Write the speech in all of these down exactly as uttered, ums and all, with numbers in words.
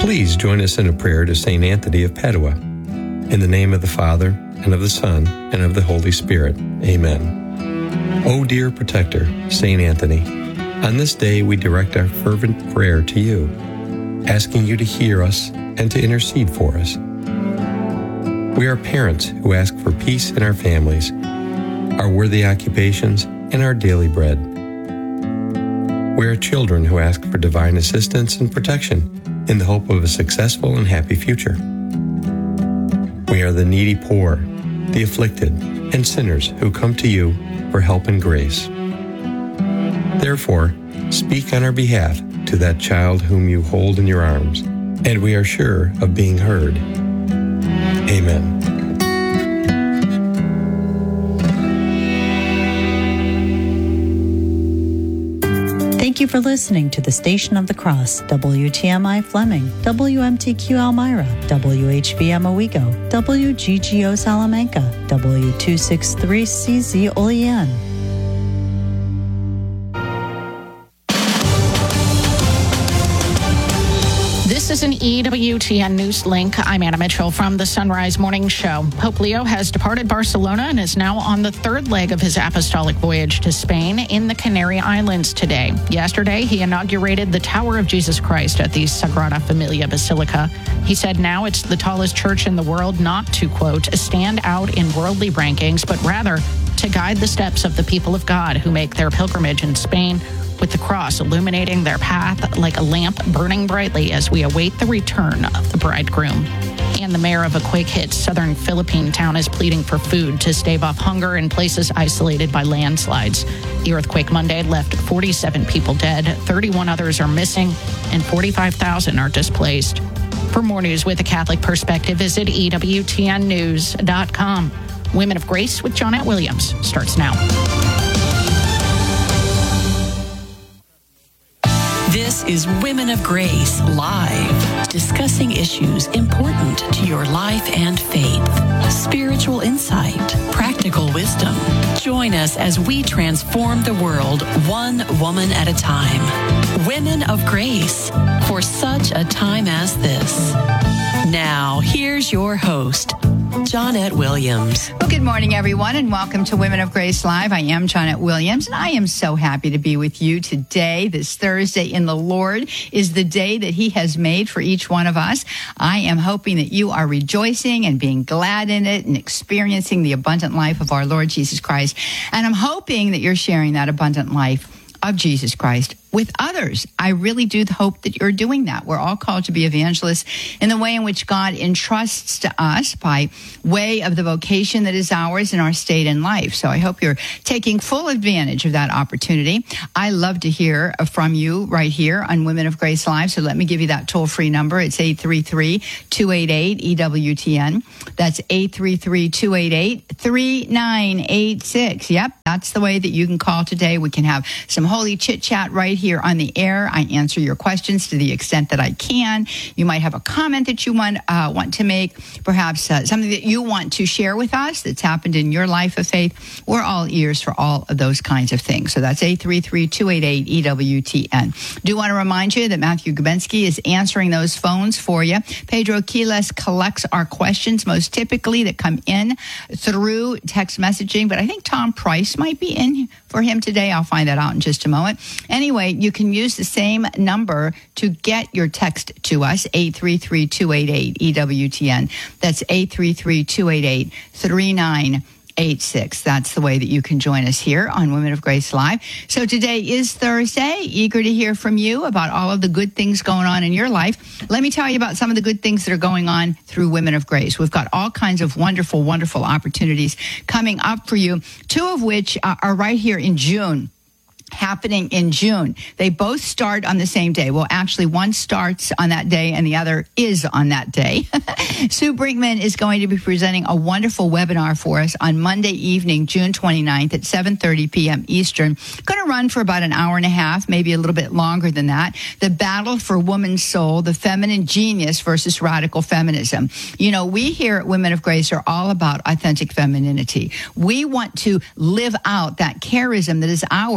Please join us in a prayer to Saint Anthony of Padua. In the name of the Father, and of the Son, and of the Holy Spirit. Amen. O dear protector, Saint Anthony, on this day we direct our fervent prayer to you, asking you to hear us and to intercede for us. We are parents who ask for peace in our families, our worthy occupations, and our daily bread. We are children who ask for divine assistance and protection in the hope of a successful and happy future. We are the needy poor, the afflicted, and sinners who come to you for help and grace. Therefore, speak on our behalf to that child whom you hold in your arms, and we are sure of being heard. Amen. Thank you for listening to the Station of the Cross, W T M I Fleming, W M T Q Elmira, W H V M Owego, W G G O Salamanca, W two sixty-three C Z Olean. This is an E W T N News Link. I'm Anna Mitchell from the Sunrise Morning Show. Pope Leo has departed Barcelona and is now on the third leg of his apostolic voyage to Spain in the Canary Islands today. Yesterday, he inaugurated the Tower of Jesus Christ at the Sagrada Familia Basilica. He said now it's the tallest church in the world, not to, quote, stand out in worldly rankings, but rather to guide the steps of the people of God who make their pilgrimage in Spain, with the cross illuminating their path like a lamp burning brightly as we await the return of the bridegroom. And the mayor of a quake-hit southern Philippine town is pleading for food to stave off hunger in places isolated by landslides. The earthquake Monday left forty-seven people dead, thirty-one others are missing, and forty-five thousand are displaced. For more news with a Catholic perspective, visit E W T N news dot com. Women of Grace with Johnnette Williams starts now. This is Women of Grace Live, discussing issues important to your life and faith, spiritual insight, practical wisdom. Join us as we transform the world one woman at a time. Women of Grace, for such a time as this. Now, here's your host, Johnnette Williams. Well, good morning, everyone, and welcome to Women of Grace Live. I am Johnnette Williams, and I am so happy to be with you today. This Thursday in the Lord is the day that He has made for each one of us. I am hoping that you are rejoicing and being glad in it and experiencing the abundant life of our Lord Jesus Christ. And I'm hoping that you're sharing that abundant life of Jesus Christ with others. I really do hope that you're doing that. We're all called to be evangelists in the way in which God entrusts to us by way of the vocation that is ours in our state in life. So I hope you're taking full advantage of that opportunity. I love to hear from you right here on Women of Grace Live. So let me give you that toll-free number. It's eight three three, two eight eight, E W T N. That's eight three three, two eight eight, three nine eight six. Yep, that's the way that you can call today. We can have some holy chit-chat right here on the air. I answer your questions to the extent that I can. You might have a comment that you want uh, want to make, perhaps uh, something that you want to share with us that's happened in your life of faith. We're all ears for all of those kinds of things. So that's eight three three, two eight eight, E W T N. Do want to remind you that Matthew Gubensky is answering those phones for you. Pedro Quiles collects our questions, most typically that come in through text messaging, but I think Tom Price might be in for him today. I'll find that out in just a moment. Anyway, you can use the same number to get your text to us, eight three three, two eight eight, E W T N. That's eight three three, two eight eight, three nine eight six. That's the way that you can join us here on Women of Grace Live. So today is Thursday. Eager to hear from you about all of the good things going on in your life. Let me tell you about some of the good things that are going on through Women of Grace. We've got all kinds of wonderful, wonderful opportunities coming up for you, two of which uh, are right here in June. Happening in June. They both start on the same day. Well, actually, one starts on that day and the other is on that day. Sue Brinkman is going to be presenting a wonderful webinar for us on Monday evening, June twenty-ninth at seven thirty p.m. Eastern. Going to run for about an hour and a half, maybe a little bit longer than that. The battle for woman's soul, the feminine genius versus radical feminism. You know, we here at Women of Grace are all about authentic femininity. We want to live out that charism that is ours by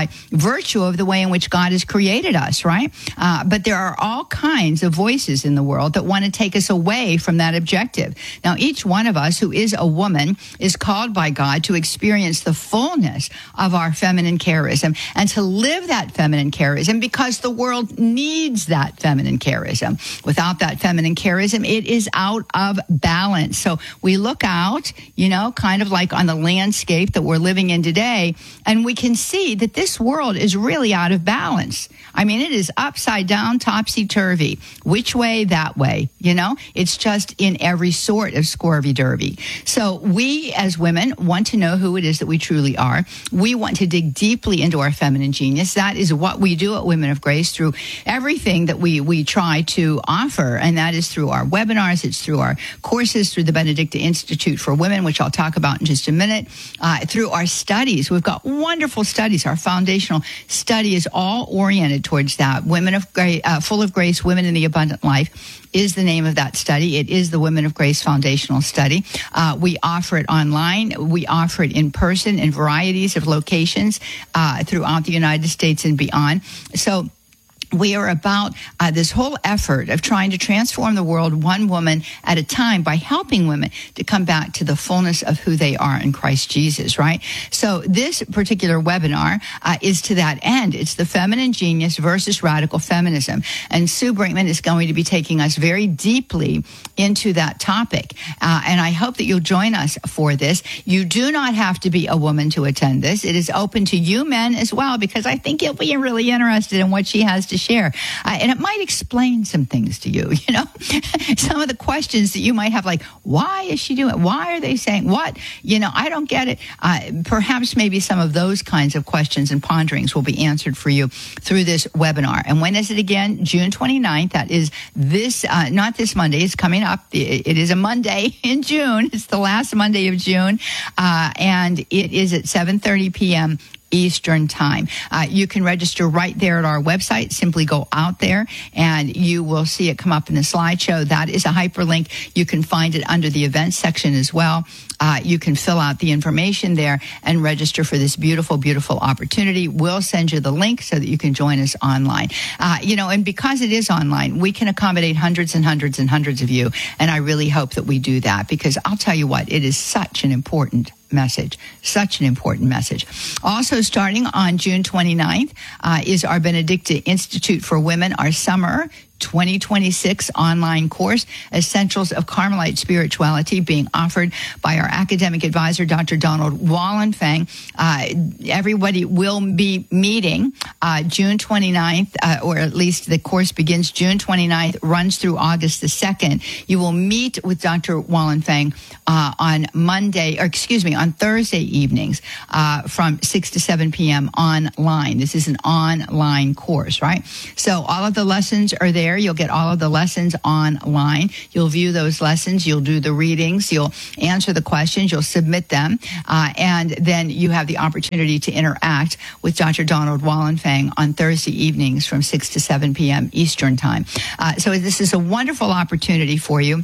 virtue of the way in which God has created us, right? Uh, but there are all kinds of voices in the world that want to take us away from that objective. Now, each one of us who is a woman is called by God to experience the fullness of our feminine charism and to live that feminine charism, because the world needs that feminine charism. Without that feminine charism, it is out of balance. So we look out, you know, kind of like on the landscape that we're living in today, and we can see that this world is really out of balance. I mean, it is upside down, topsy-turvy. Which way, that way, you know? It's just in every sort of scorvy-dervy. So we, as women, want to know who it is that we truly are. We want to dig deeply into our feminine genius. That is what we do at Women of Grace through everything that we, we try to offer, and that is through our webinars, it's through our courses, through the Benedicta Institute for Women, which I'll talk about in just a minute, uh, through our studies. We've got wonderful studies. Our foundational study is all oriented towards that. Women of Grace, uh, Full of Grace, Women in the Abundant Life is the name of that study. It is the Women of Grace Foundational Study. Uh, we offer it online. We offer it in person in varieties of locations uh, throughout the United States and beyond. So we are about uh, this whole effort of trying to transform the world one woman at a time by helping women to come back to the fullness of who they are in Christ Jesus, right? So this particular webinar uh, is to that end. It's the feminine genius versus radical feminism. And Sue Brinkman is going to be taking us very deeply into that topic. Uh, and I hope that you'll join us for this. You do not have to be a woman to attend this. It is open to you men as well, because I think you'll be really interested in what she has to share. Uh, and it might explain some things to you, you know, some of the questions that you might have, like, why is she doing it? Why are they saying what? You know, I don't get it. Uh, perhaps maybe some of those kinds of questions and ponderings will be answered for you through this webinar. And when is it again? June twenty-ninth. That is this, uh, not this Monday. It's coming up. It, it is a Monday in June. It's the last Monday of June. Uh, and it is at seven thirty p.m. Eastern Time. Uh, you can register right there at our website. Simply go out there and you will see it come up in the slideshow. That is a hyperlink. You can find it under the events section as well. Uh, you can fill out the information there and register for this beautiful, beautiful opportunity. We'll send you the link so that you can join us online. Uh, you know, and because it is online, we can accommodate hundreds and hundreds and hundreds of you. And I really hope that we do that, because I'll tell you what, it is such an important message, such an important message. Also, starting on June twenty-ninth uh, is our Benedicta Institute for Women, our summer twenty twenty-six online course, Essentials of Carmelite Spirituality, being offered by our academic advisor, Doctor Donald Wallenfang. Uh, everybody will be meeting uh, June twenty-ninth, uh, or at least the course begins June twenty-ninth, runs through August the second. You will meet with Doctor Wallenfang uh, on Monday, or excuse me, on Thursday evenings uh, from six to seven p.m. online. This is an online course, right? So all of the lessons are there. You'll get all of the lessons online. You'll view those lessons. You'll do the readings. You'll answer the questions. You'll submit them. Uh, and then you have the opportunity to interact with Doctor Donald Wallenfang on Thursday evenings from six to seven p.m. Eastern Time. Uh, so this is a wonderful opportunity for you.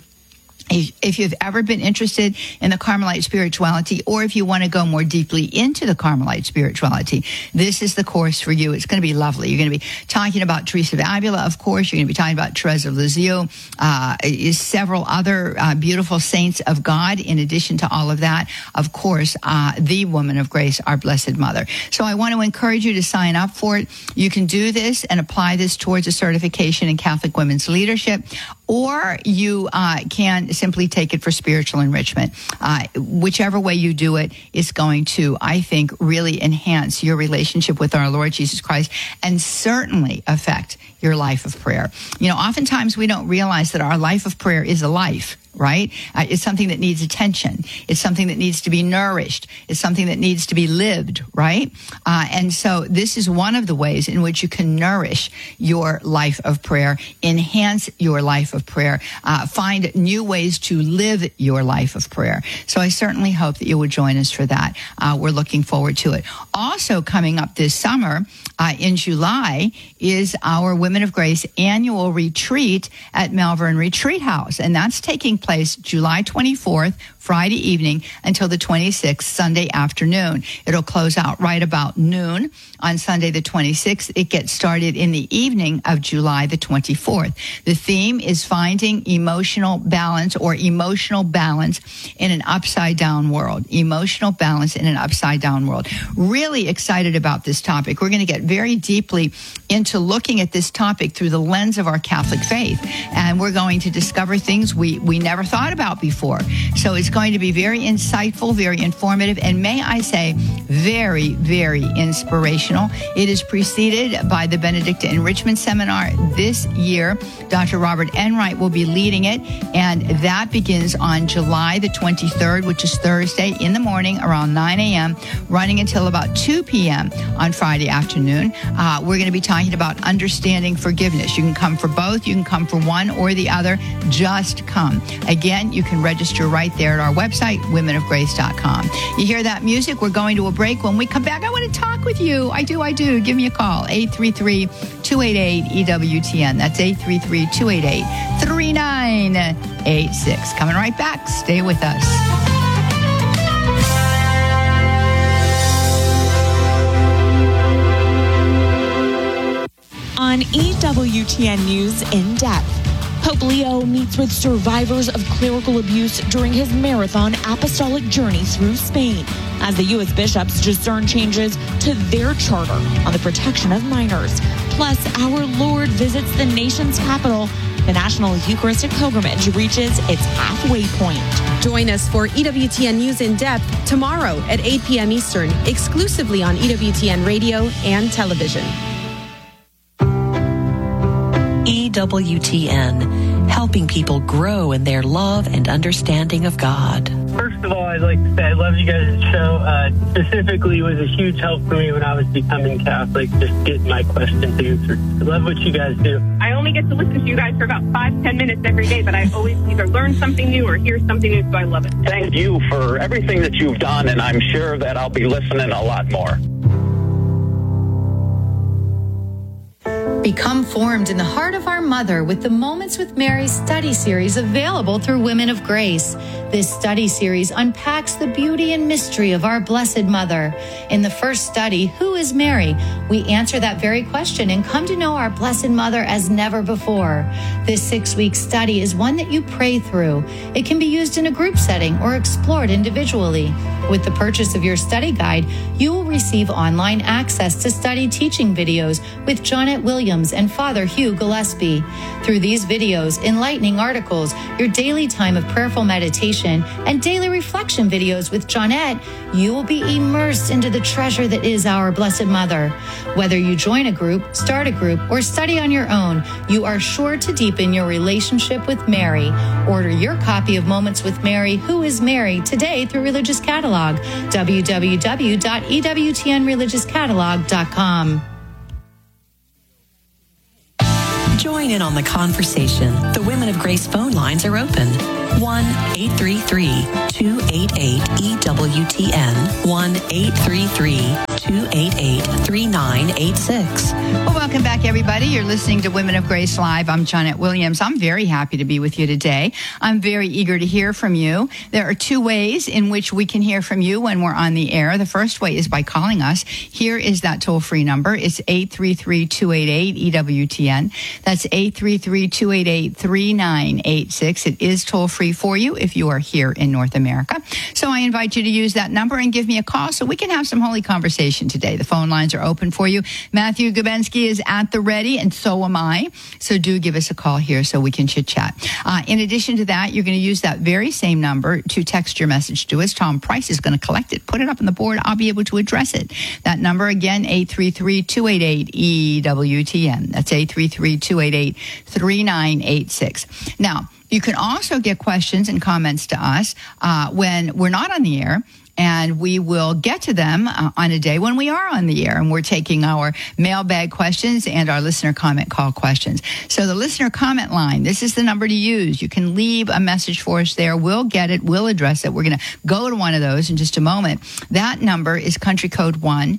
If you've ever been interested in the Carmelite spirituality, or if you want to go more deeply into the Carmelite spirituality, this is the course for you. It's going to be lovely. You're going to be talking about Teresa of Avila, of course. You're going to be talking about Teresa of Lisieux, uh, several other uh, beautiful saints of God. In addition to all of that, of course, uh, the Woman of Grace, our Blessed Mother. So I want to encourage you to sign up for it. You can do this and apply this towards a certification in Catholic women's leadership, or you uh, can simply take it for spiritual enrichment. Uh, whichever way you do it is going to, I think, really enhance your relationship with our Lord Jesus Christ, and certainly affect your life of prayer. You know, oftentimes we don't realize that our life of prayer is a life, right? Uh, it's something that needs attention. It's something that needs to be nourished. It's something that needs to be lived, right? Uh, and so this is one of the ways in which you can nourish your life of prayer, enhance your life of prayer, uh, find new ways to live your life of prayer. So I certainly hope that you would join us for that. Uh, we're looking forward to it. Also coming up this summer, uh, in July, is our Women of Grace annual retreat at Malvern Retreat House. And that's taking place July twenty-fourth, Friday evening, until the twenty-sixth, Sunday afternoon. It'll close out right about noon on Sunday the twenty-sixth. It gets started in the evening of July the twenty-fourth. The theme is finding emotional balance or emotional balance in an upside down world. Emotional balance in an upside down world. Really excited about this topic. We're going to get very deeply into looking at this topic through the lens of our Catholic faith. And we're going to discover things we, we never thought about before. So it's going to be very insightful, very informative, and may I say, very, very inspirational. It is preceded by the Benedicta Enrichment Seminar this year. Doctor Robert Enright will be leading it, and that begins on July the twenty-third, which is Thursday in the morning around nine a.m., running until about two p.m. on Friday afternoon. Uh, we're going to be talking about understanding forgiveness. You can come for both. You can come for one or the other. Just come. Again, you can register right there at our website, women of grace dot com. You hear that music? We're going to a break. When we come back, I want to talk with you. I do, I do. Give me a call, eight three three, two eight eight, E W T N. That's eight three three, two eight eight, three nine eight six. Coming right back. Stay with us. On E W T N News In Depth, Pope Leo meets with survivors of clerical abuse during his marathon apostolic journey through Spain as the U S bishops discern changes to their charter on the protection of minors. Plus, our Lord visits the nation's capital. The National Eucharistic Pilgrimage reaches its halfway point. Join us for E W T N News In Depth tomorrow at eight p.m. Eastern, exclusively on E W T N Radio and television. E W T N, helping people grow in their love and understanding of God. First of all, I'd like to say I love you guys' show. Uh, specifically, it was a huge help for me when I was becoming Catholic, just getting my questions answered. I love what you guys do. I only get to listen to you guys for about five, ten minutes every day, but I always either learn something new or hear something new, so I love it. Thank you for everything that you've done, and I'm sure that I'll be listening a lot more. Become formed in the heart of our mother with the Moments with Mary study series available through Women of Grace. This study series unpacks the beauty and mystery of our Blessed Mother. In the first study, Who is Mary? We answer that very question and come to know our Blessed Mother as never before. This six-week study is one that you pray through. It can be used in a group setting or explored individually. With the purchase of your study guide, you will receive online access to study teaching videos with Jonette Williams and Father Hugh Gillespie. Through these videos, enlightening articles, your daily time of prayerful meditation, and daily reflection videos with Jonette, you will be immersed into the treasure that is our Blessed Mother. Whether you join a group, start a group, or study on your own, you are sure to deepen your relationship with Mary. Order your copy of Moments with Mary, Who is Mary, today through Religious Catalog. w w w dot e w t n religious catalog dot com. Join in on the conversation. The Women of Grace phone lines are open. one eight three three, two eight eight, E W T N. one eight three three, two eight eight, three nine eight six. Well, welcome back, everybody. You're listening to Women of Grace Live. I'm Jonette Williams. I'm very happy to be with you today. I'm very eager to hear from you. There are two ways in which we can hear from you when we're on the air. The first way is by calling us. Here is that toll-free number. It's eight three three, two eight eight, E W T N. That's eight three three, two eight eight, three nine eight six. It is toll-free for you if you are here in North America. So I invite you to use that number and give me a call so we can have some holy conversation today. The phone lines are open for you. Matthew Gubensky is at the ready, and so am I. So do give us a call here so we can chit-chat. Uh, in addition to that, you're going to use that very same number to text your message to us. Tom Price is going to collect it, put it up on the board. I'll be able to address it. That number again, eight three three, two eight eight, E W T N. That's eight three three, two eight eight, three nine eight six. Now, you can also get questions and comments to us uh, when we're not on the air, and we will get to them uh, on a day when we are on the air, and we're taking our mailbag questions and our listener comment call questions. So the listener comment line, this is the number to use. You can leave a message for us there. We'll get it. We'll address it. We're going to go to one of those in just a moment. That number is country code one,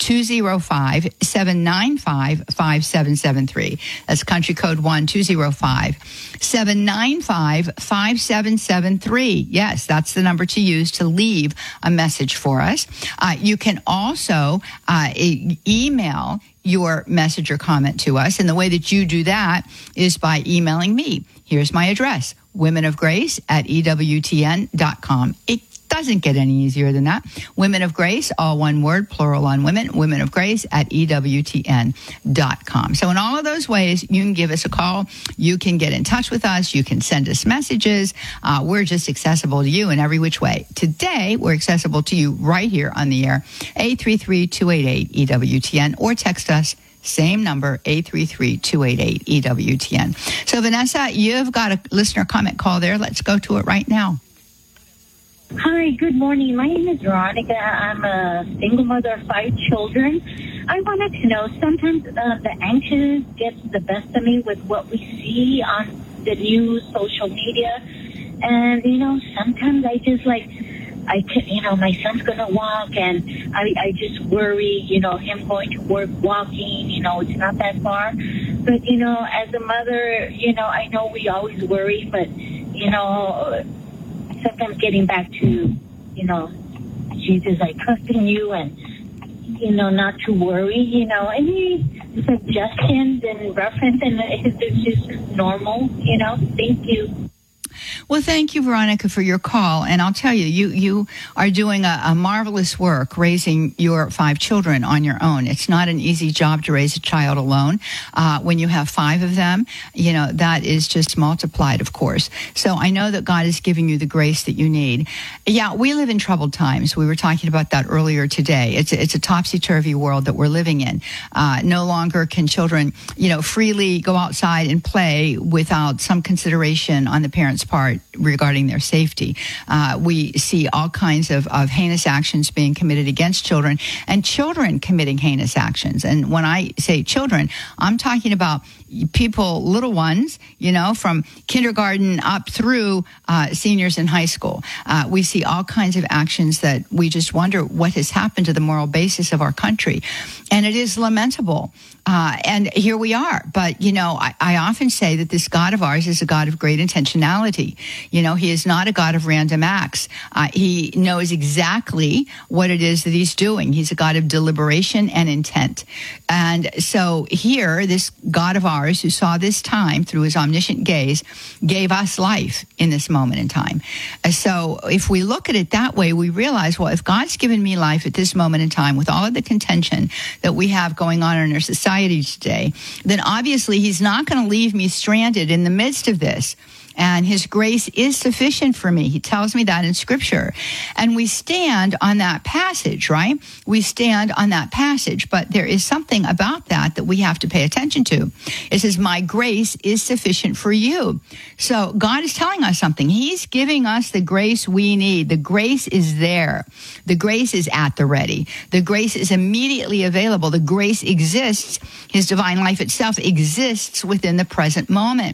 two oh five, seven nine five, five seven seven three. That's country code one, two oh five, seven nine five, five seven seven three. Yes, that's the number to use to leave a message for us. Uh, you can also uh, e- email your message or comment to us. And the way that you do that is by emailing me. Here's my address, women of grace at E W T N dot com. It doesn't get any easier than that. Women of Grace, all one word, plural on women, women of grace at E W T N dot com. So in all of those ways, you can give us a call. You can get in touch with us. You can send us messages. Uh, we're just accessible to you in every which way. Today, we're accessible to you right here on the air, eight three three, two eight eight, E W T N, or text us. Same number, eight three three, two eight eight, E W T N. So, Vanessa, you've got a listener comment call there. Let's go to it right now. Hi, good morning. My name is Veronica. I'm a single mother of five children. I wanted to know, sometimes uh, the anxious gets the best of me with what we see on the news, social media. And, you know, sometimes I just like, I, t- you know, my son's going to walk and I, I just worry, you know, him going to work, walking, you know, it's not that far. But, you know, as a mother, you know, I know we always worry, but, you know, sometimes getting back to, you know, Jesus, I trust in you and, you know, not to worry, you know, any suggestions and reference, and is it just normal, you know? Thank you. Well, thank you, Veronica, for your call. And I'll tell you, you, you are doing a, a marvelous work raising your five children on your own. It's not an easy job to raise a child alone. Uh, when you have five of them, you know, that is just multiplied, of course. So I know that God is giving you the grace that you need. Yeah, we live in troubled times. We were talking about that earlier today. It's a, it's a topsy-turvy world that we're living in. Uh, no longer can children, you know, freely go outside and play without some consideration on the parents' part regarding their safety. Uh, we see all kinds of, of heinous actions being committed against children and children committing heinous actions. And when I say children, I'm talking about people, little ones, you know, from kindergarten up through uh, seniors in high school. Uh, we see all kinds of actions that we just wonder what has happened to the moral basis of our country. And it is lamentable. Uh, and here we are. But, you know, I, I often say that this God of ours is a God of great intentionality. You know, he is not a God of random acts. Uh, he knows exactly what it is that he's doing. He's a God of deliberation and intent. And so here, this God of ours, who saw this time through his omniscient gaze, gave us life in this moment in time. Uh, so if we look at it that way, we realize, well, if God's given me life at this moment in time with all of the contention that we have going on in our society today, then obviously he's not going to leave me stranded in the midst of this. And his grace is sufficient for me. He tells me that in Scripture. And we stand on that passage, right? We stand on that passage. But there is something about that that we have to pay attention to. It says, my grace is sufficient for you. So God is telling us something. He's giving us the grace we need. The grace is there. The grace is at the ready. The grace is immediately available. The grace exists. His divine life itself exists within the present moment.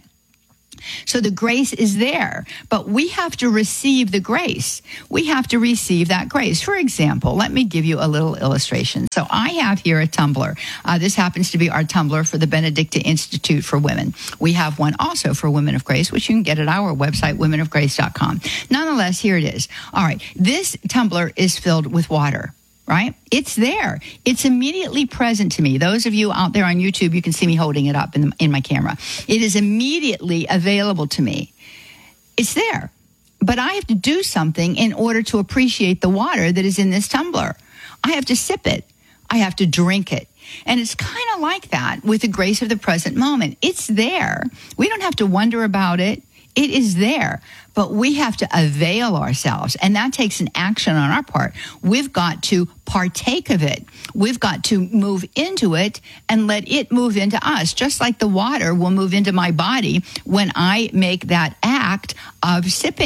So the grace is there, but we have to receive the grace. We have to receive that grace. For example, let me give you a little illustration. So I have here a tumbler. Uh, this happens to be our tumbler for the Benedicta Institute for Women. We have one also for Women of Grace, which you can get at our website, women of grace dot com. Nonetheless, here it is. All right, this tumbler is filled with water. Right? It's there. It's immediately present to me. Those of you out there on YouTube, you can see me holding it up in, the, in my camera. It is immediately available to me. It's there. But I have to do something in order to appreciate the water that is in this tumbler. I have to sip it. I have to drink it. And it's kind of like that with the grace of the present moment. It's there. We don't have to wonder about it. It is there, but we have to avail ourselves, and that takes an action on our part. We've got to partake of it. We've got to move into it and let it move into us, just like the water will move into my body when I make that act of sipping,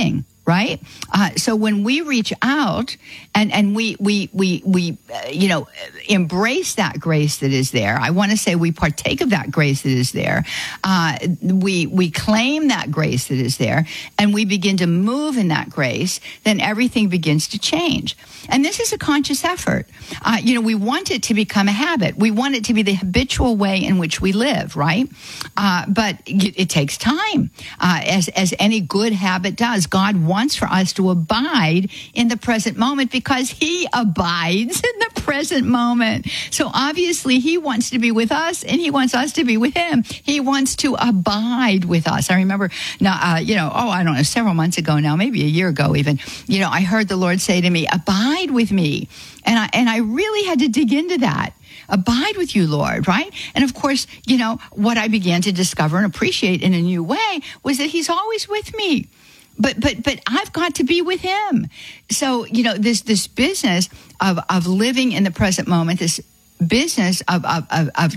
right? Uh, so when we reach out and, and we, we, we, we, uh, you know, embrace that grace that is there, I want to say we partake of that grace that is there. Uh, we, we claim that grace that is there, and we begin to move in that grace, then everything begins to change. And this is a conscious effort. Uh, you know, we want it to become a habit. We want it to be the habitual way in which we live, right? Uh, but it, it takes time, uh, as, as any good habit does. God wants for us to abide in the present moment because he abides in the present moment. So obviously he wants to be with us and he wants us to be with him. He wants to abide with us. I remember now, uh, you know, oh, I don't know, several months ago now, maybe a year ago even, you know, I heard the Lord say to me, abide with me. And I, and I really had to dig into that. Abide with you, Lord, right? And of course, you know, what I began to discover and appreciate in a new way was that he's always with me. But but but I've got to be with him. So, you know, this this business of of living in the present moment, this business of of of, of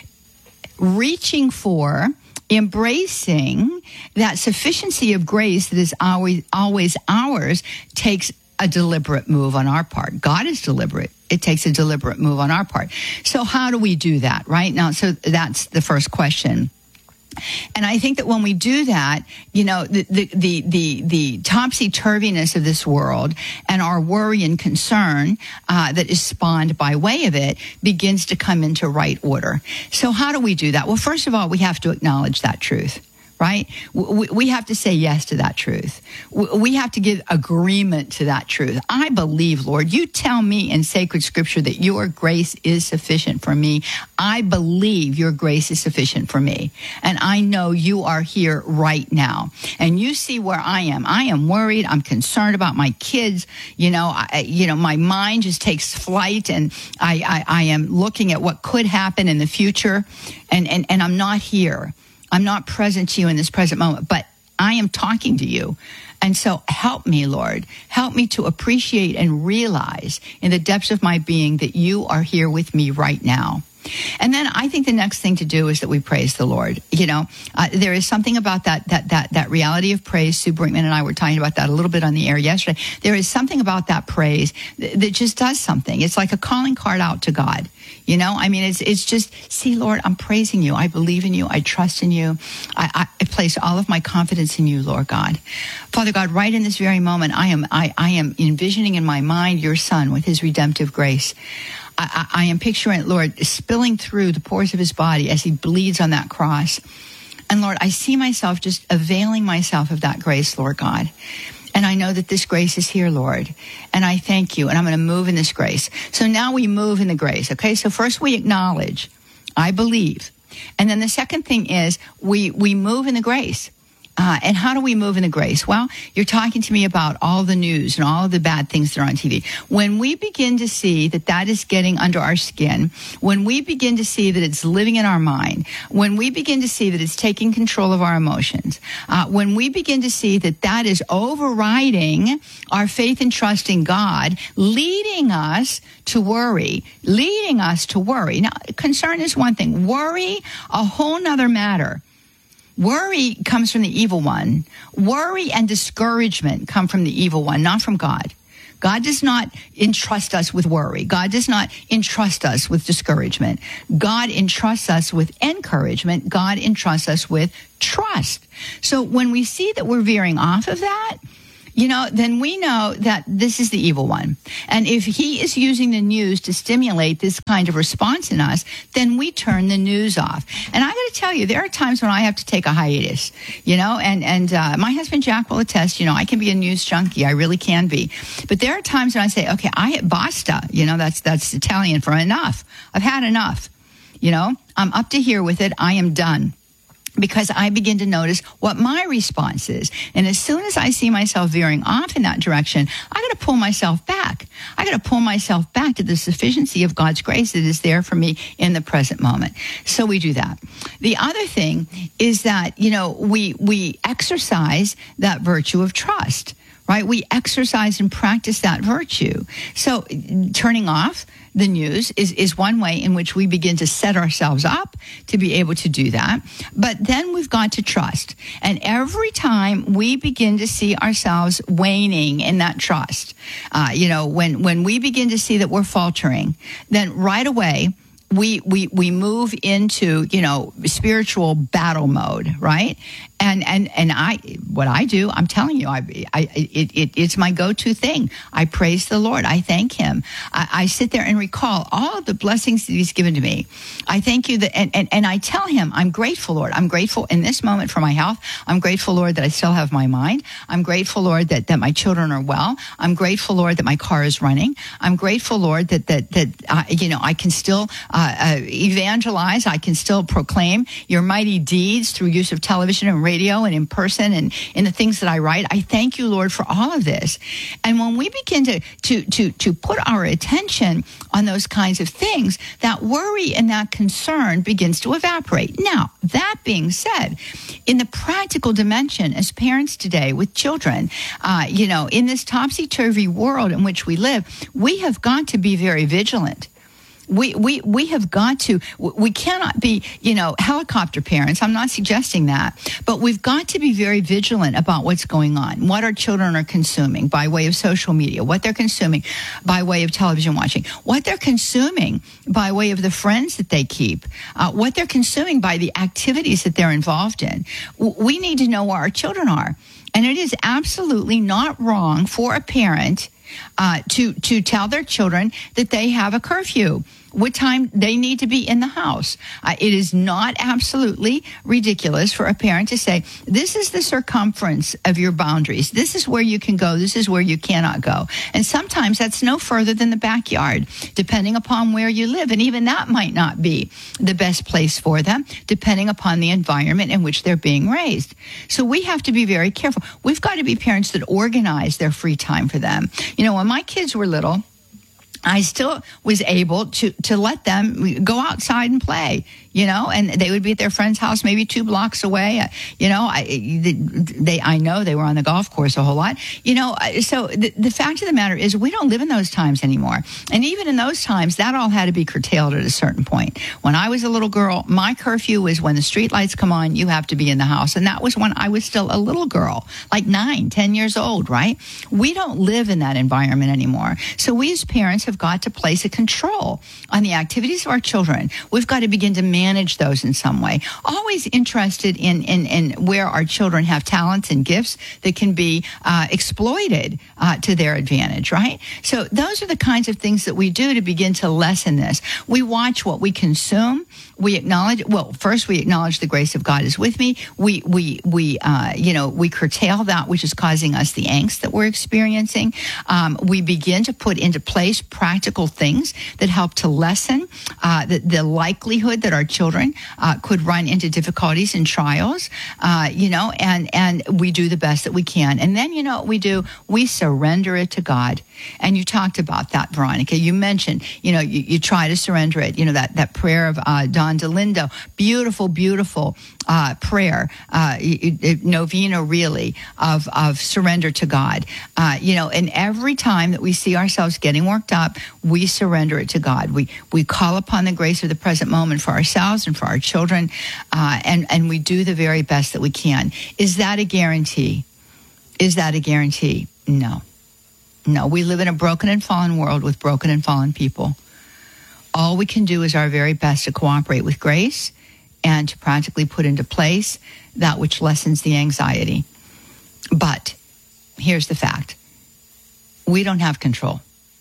reaching for, embracing that sufficiency of grace that is always always ours, takes a deliberate move on our part. God is deliberate. It takes a deliberate move on our part. So how do we do that, right? Now, so that's the first question. And I think that when we do that, you know, the the the the, the topsy-turviness of this world and our worry and concern uh, that is spawned by way of it begins to come into right order. So how do we do that? Well, first of all, we have to acknowledge that truth. Right? We, we have to say yes to that truth. We have to give agreement to that truth. I believe, Lord, you tell me in sacred scripture that your grace is sufficient for me. I believe your grace is sufficient for me. And I know you are here right now. And you see where I am. I am worried. I'm concerned about my kids. You know, I, you know, my mind just takes flight, and I, I, I am looking at what could happen in the future. And, and, and I'm not here. I'm not present to you in this present moment, but I am talking to you. And so help me, Lord. Help me to appreciate and realize in the depths of my being that you are here with me right now. And then I think the next thing to do is that we praise the Lord. You know, uh, there is something about that, that, that, that reality of praise. Sue Brinkman and I were talking about that a little bit on the air yesterday. There is something about that praise that, that just does something. It's like a calling card out to God. You know, I mean, it's it's just, see, Lord, I'm praising you. I believe in you. I trust in you. I, I place all of my confidence in you, Lord God. Father God, right in this very moment, I am I, I am envisioning in my mind your son with his redemptive grace. I, I, I am picturing, Lord, spilling through the pores of his body as he bleeds on that cross. And Lord, I see myself just availing myself of that grace, Lord God. And I know that this grace is here, Lord. And I thank you. And I'm going to move in this grace. So now we move in the grace. Okay. So first we acknowledge, I believe. And then the second thing is we, we move in the grace. Uh, and how do we move in the grace? Well, you're talking to me about all the news and all of the bad things that are on T V. When we begin to see that that is getting under our skin, when we begin to see that it's living in our mind, when we begin to see that it's taking control of our emotions, uh, when we begin to see that that is overriding our faith and trust in God, leading us to worry, leading us to worry. Now, concern is one thing. Worry, a whole nother matter. Worry comes from the evil one. Worry and discouragement come from the evil one, not from God. God does not entrust us with worry. God does not entrust us with discouragement. God entrusts us with encouragement. God entrusts us with trust. So when we see that we're veering off of that, you know, then we know that this is the evil one. And if he is using the news to stimulate this kind of response in us, then we turn the news off. And I got to tell you, there are times when I have to take a hiatus, you know, and, and uh, my husband Jack will attest, you know, I can be a news junkie. I really can be. But there are times when I say, okay, I hit basta, you know, that's, that's Italian for enough. I've had enough. You know, I'm up to here with it. I am done. Because I begin to notice what my response is. And as soon as I see myself veering off in that direction, I got to pull myself back. I got to pull myself back to the sufficiency of God's grace that is there for me in the present moment. So we do that. The other thing is that, you know, we, we exercise that virtue of trust. right? We exercise and practice that virtue. So turning off the news is, is one way in which we begin to set ourselves up to be able to do that. But then we've got to trust. And every time we begin to see ourselves waning in that trust, uh, you know, when, when we begin to see that we're faltering, then right away, we, we, we move into, you know, spiritual battle mode, right? And, and, and I, what I do, I'm telling you, I, I, it, it, it's my go-to thing. I praise the Lord. I thank him. I, I sit there and recall all of the blessings that he's given to me. I thank you that, and, and, and I tell him, I'm grateful, Lord. I'm grateful in this moment for my health. I'm grateful, Lord, that I still have my mind. I'm grateful, Lord, that, that my children are well. I'm grateful, Lord, that my car is running. I'm grateful, Lord, that, that, that, uh, you know, I can still, uh, uh, evangelize. I can still proclaim your mighty deeds through use of television and radio. radio and in person and in the things that I write. I thank you, Lord, for all of this. And when we begin to, to, to, to put our attention on those kinds of things, that worry and that concern begins to evaporate. Now, that being said, in the practical dimension, as parents today with children, uh, you know, in this topsy-turvy world in which we live, we have got to be very vigilant. We, we, we have got to, we cannot be, you know, helicopter parents. I'm not suggesting that, but we've got to be very vigilant about what's going on, what our children are consuming by way of social media, what they're consuming by way of television watching, what they're consuming by way of the friends that they keep, uh, what they're consuming by the activities that they're involved in. We need to know where our children are. And it is absolutely not wrong for a parent uh, to, to tell their children that they have a curfew, what time they need to be in the house. Uh, it is not absolutely ridiculous for a parent to say, this is the circumference of your boundaries. This is where you can go. This is where you cannot go. And sometimes that's no further than the backyard, depending upon where you live. And even that might not be the best place for them, depending upon the environment in which they're being raised. So we have to be very careful. We've got to be parents that organize their free time for them. You know, when my kids were little, I still was able to, to let them go outside and play, you know, and they would be at their friend's house maybe two blocks away. You know, I, they, I know they were on the golf course a whole lot, you know, so the, the fact of the matter is we don't live in those times anymore. And even in those times, that all had to be curtailed at a certain point. When I was a little girl, my curfew was when the street lights come on, you have to be in the house. And that was when I was still a little girl, like nine, ten years old, right? We don't live in that environment anymore. So we as parents have got to place a control on the activities of our children. We've got to begin to manage those in some way. Always interested in, in, in where our children have talents and gifts that can be uh, exploited uh, to their advantage, right? So those are the kinds of things that we do to begin to lessen this. We watch what we consume. We acknowledge, well, first we acknowledge the grace of God is with me. We, we, we, uh, you know, we curtail that which is causing us the angst that we're experiencing. Um, we begin to put into place practical things that help to lessen uh, the, the likelihood that our children uh, could run into difficulties and trials, uh, you know, and, and we do the best that we can. And then, you know what we do? We surrender it to God. And you talked about that, Veronica. You mentioned, you know, you, you try to surrender it, you know, that, that prayer of uh, Don DeLindo. Beautiful, beautiful uh, prayer, uh, novena really, of, of surrender to God. Uh, you know, and every time that we see ourselves getting worked up, we surrender it to God. We we call upon the grace of the present moment for ourselves and for our children, uh, and, and we do the very best that we can. Is that a guarantee? Is that a guarantee? No. No, we live in a broken and fallen world with broken and fallen people. All we can do is our very best to cooperate with grace and to practically put into place that which lessens the anxiety. But here's the fact. We don't have control.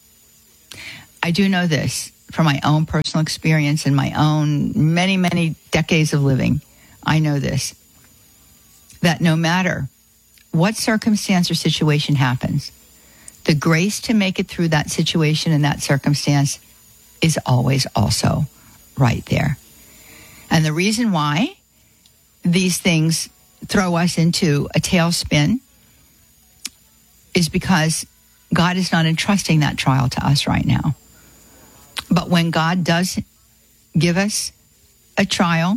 I do know this from my own personal experience and my own many, many decades of living. I know this, that no matter what circumstance or situation happens, the grace to make it through that situation and that circumstance is always also right there. And the reason why these things throw us into a tailspin is because God is not entrusting that trial to us right now. But when God does give us a trial,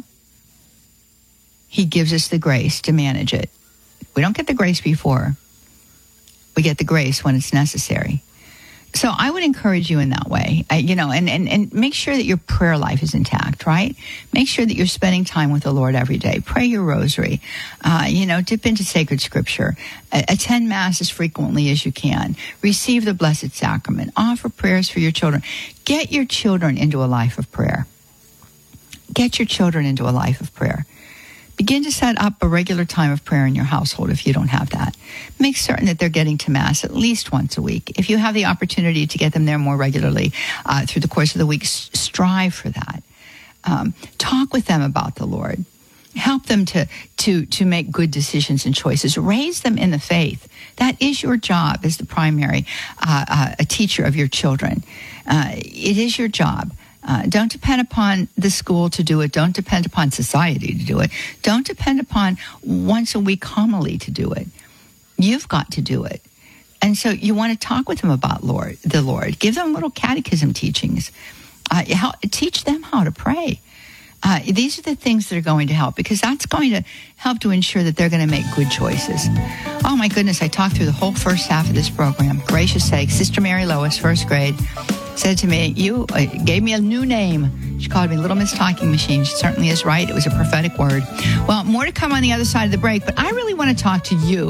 he gives us the grace to manage it. We don't get the grace before. We get the grace when it's necessary. So I would encourage you in that way, I, you know, and, and, and make sure that your prayer life is intact, right? Make sure that you're spending time with the Lord every day. Pray your rosary, uh, you know, dip into sacred scripture, uh, attend mass as frequently as you can, receive the Blessed Sacrament, offer prayers for your children. Get your children into a life of prayer. Get your children into a life of prayer. Begin to set up a regular time of prayer in your household if you don't have that. Make certain that they're getting to Mass at least once a week. If you have the opportunity to get them there more regularly uh, through the course of the week, s- strive for that. Um, talk with them about the Lord. Help them to, to, to make good decisions and choices. Raise them in the faith. That is your job as the primary uh, uh, a teacher of your children. Uh, it is your job. Uh, don't depend upon the school to do it. Don't depend upon society to do it. Don't depend upon once a week homily to do it. You've got to do it. And so you want to talk with them about Lord, the Lord. Give them little catechism teachings. Uh, how, teach them how to pray. Uh, these are the things that are going to help, because that's going to help to ensure that they're going to make good choices. Oh, my goodness, I talked through the whole first half of this program. Gracious sake, Sister Mary Lois, first grade, said to me, you uh, gave me a new name. She called me Little Miss Talking Machine. She certainly is right. It was a prophetic word. Well, more to come on the other side of the break, but I really want to talk to you.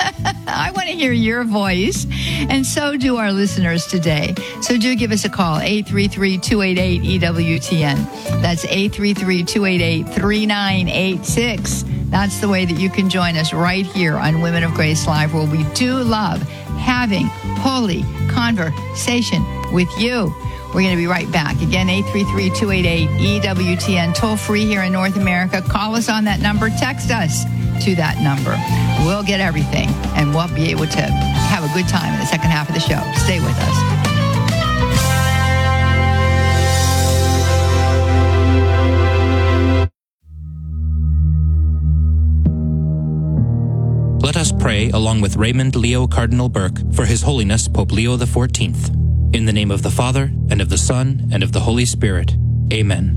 I want to hear your voice, and so do our listeners today. So do give us a call, eight three three, two eight eight, E W T N. That's eight three three, two eight eight, three nine eight six. That's the way that you can join us right here on Women of Grace Live, where we do love having holy conversation with you. We're going to be right back. Again, eight three three, two eight eight, E W T N. Toll free here in North America. Call us on that number. Text us to that number. We'll get everything, and we'll be able to have a good time in the second half of the show. Stay with us. Let us pray along with Raymond Leo Cardinal Burke for His Holiness Pope Leo the fourteenth. In the name of the Father, and of the Son, and of the Holy Spirit. Amen.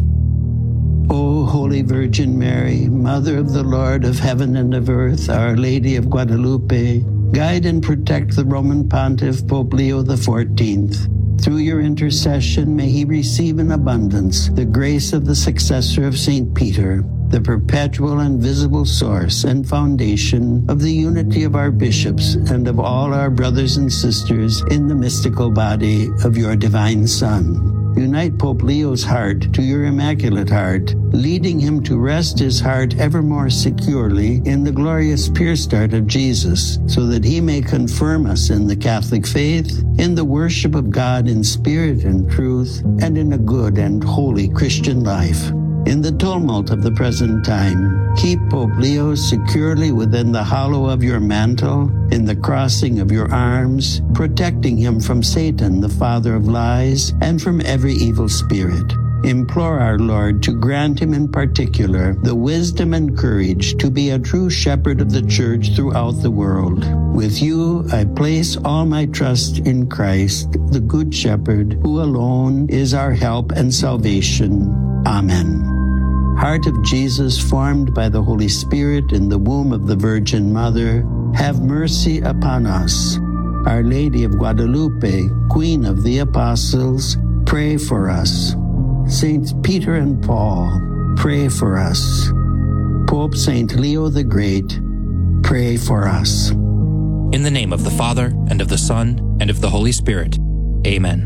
O Holy Virgin Mary, Mother of the Lord of heaven and of earth, Our Lady of Guadalupe, guide and protect the Roman Pontiff Pope Leo the fourteenth. Through your intercession, may he receive in abundance the grace of the successor of Saint Peter, the perpetual and visible source and foundation of the unity of our bishops and of all our brothers and sisters in the mystical body of your divine Son. Unite Pope Leo's heart to your Immaculate Heart, leading him to rest his heart ever more securely in the glorious pure start of Jesus, so that he may confirm us in the Catholic faith, in the worship of God in spirit and truth, and in a good and holy Christian life. In the tumult of the present time, keep Pope Leo securely within the hollow of your mantle, in the crossing of your arms, protecting him from Satan, the father of lies, and from every evil spirit. Implore our Lord to grant him in particular the wisdom and courage to be a true shepherd of the church throughout the world. With you, I place all my trust in Christ, the Good Shepherd, who alone is our help and salvation. Amen. Heart of Jesus, formed by the Holy Spirit in the womb of the Virgin Mother, have mercy upon us. Our Lady of Guadalupe, Queen of the Apostles, pray for us. Saints Peter and Paul, pray for us. Pope Saint Leo the Great, pray for us. In the name of the Father, and of the Son, and of the Holy Spirit. Amen.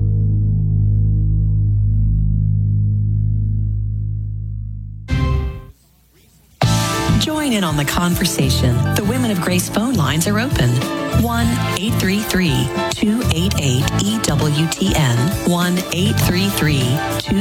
Join in on the conversation. The Women of Grace phone lines are open. one eight three three, two eight eight, E W T N. one eight three three, two